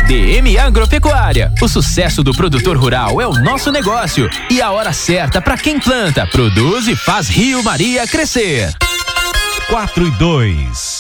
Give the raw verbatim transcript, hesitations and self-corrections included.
D M Agropecuária. O sucesso do produtor rural é o nosso negócio e a hora certa para quem planta, produz e faz Rio Maria crescer. quatro e dois.